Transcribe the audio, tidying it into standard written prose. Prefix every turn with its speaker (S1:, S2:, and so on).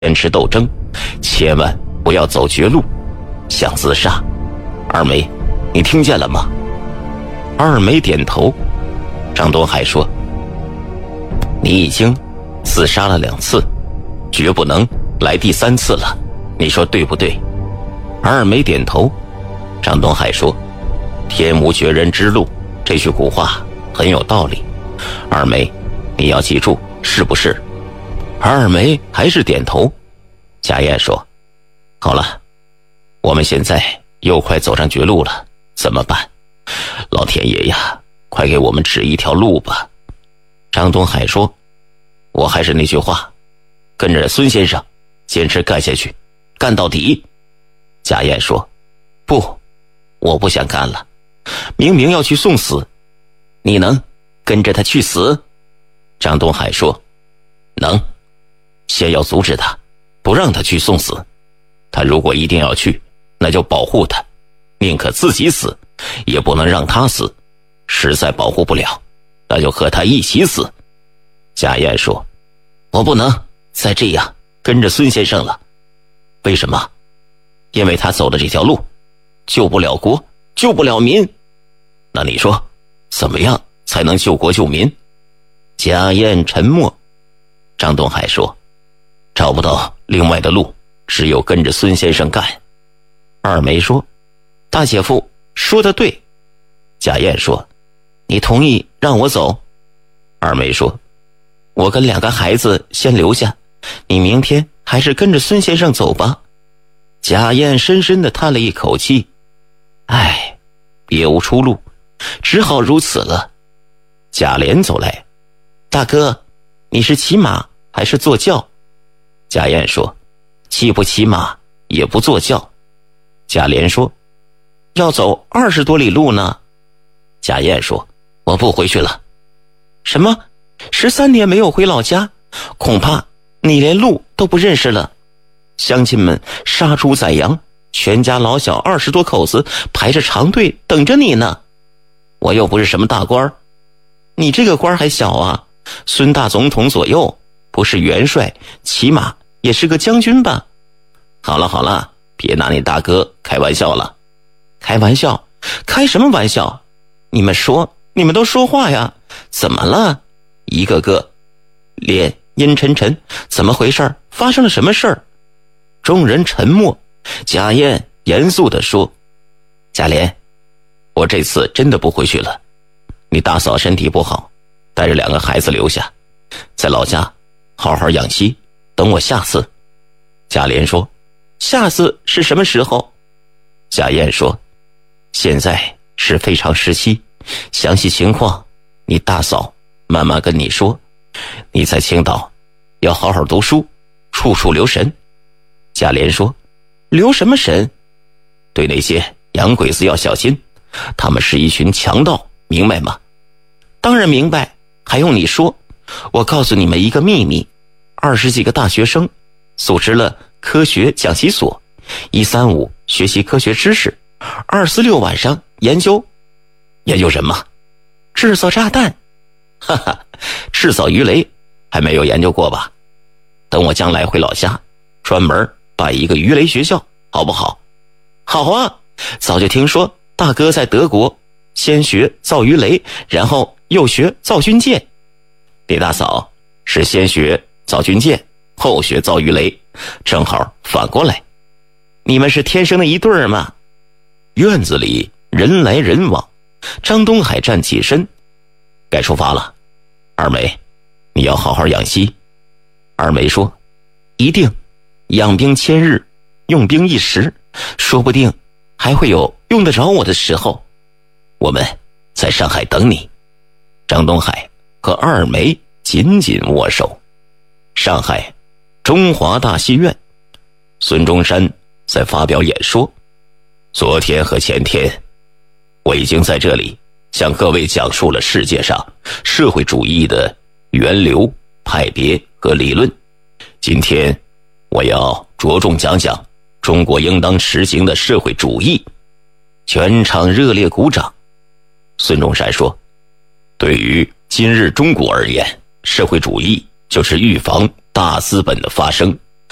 S1: 坚持斗争，千万不要走绝路，想自杀。二梅，你听见了吗？二梅点头。张东海说，你已经自杀了2次，绝不能来第3次了，你说对不对？二梅点头。张东海说，天无绝人之路，这句古话很有道理，二梅你要记住，是不是？二梅还是点头。贾燕说，好了，我们现在又快走上绝路了，怎么办？老天爷呀，快给我们指一条路吧。张东海说，我还是那句话，跟着孙先生坚持干下去，干到底。贾燕说，不，我不想干了，明明要去送死，你能跟着他去死？张东海说，能，先要阻止他，不让他去送死。他如果一定要去，那就保护他，宁可自己死，也不能让他死。实在保护不了，那就和他一起死。贾燕说，我不能再这样跟着孙先生了。为什么？因为他走的这条路救不了国，救不了民。那你说怎么样才能救国救民？贾燕沉默。张东海说，找不到另外的路，只有跟着孙先生干。二梅说，大姐夫说得对。贾燕说，你同意让我走？二梅说，我跟2个孩子先留下，你明天还是跟着孙先生走吧。贾燕深深地叹了一口气，唉，别无出路，只好如此了。贾琏走来，大哥，你是骑马还是坐轿？贾燕说，既不骑马也不坐轿。贾琏说，要走20多里路呢。贾燕说，我不回去了。什么？13年没有回老家，恐怕你连路都不认识了。乡亲们杀猪宰羊，全家老小20多口子排着长队等着你呢。我又不是什么大官，你这个官还小啊，孙大总统左右，不是元帅，起码也是个将军吧。好了好了，别拿你大哥开玩笑了。开玩笑？开什么玩笑？你们说，你们都说话呀，怎么了？一个个脸阴沉沉，怎么回事？发生了什么事儿？众人沉默。贾燕严肃地说，贾琏，我这次真的不回去了，你大嫂身体不好，带着2个孩子留下，在老家好好养息，等我下次。贾琏说，下次是什么时候？贾燕说，现在是非常时期，详细情况你大嫂慢慢跟你说。你在青岛要好好读书，处处留神。贾琏说，留什么神？对那些洋鬼子要小心，他们是一群强盗，明白吗？当然明白，还用你说？我告诉你们一个秘密，20几个大学生组织了科学讲习所，1、3、5学习科学知识，2、4、6晚上研究什么？制造炸弹。哈哈，制造鱼雷还没有研究过吧？等我将来回老家，专门办一个鱼雷学校，好不好？好啊，早就听说大哥在德国先学造鱼雷，然后又学造军舰。你大嫂是先学造军舰，后学造鱼雷，正好反过来。你们是天生的一对儿吗？院子里人来人往，张东海站起身，该出发了。二梅，你要好好养息。二梅说，一定，养兵千日，用兵一时，说不定还会有用得着我的时候。我们在上海等你。张东海和二梅紧紧握手。上海中华大戏院，孙中山在发表演说。昨天和前天，我已经在这里向各位讲述了世界上社会主义的源流、派别和理论。今天我要着重讲讲中国应当实行的社会主义。全场热烈鼓掌。孙中山说，对于今日中国而言，社会主义就是预防大资本的发生，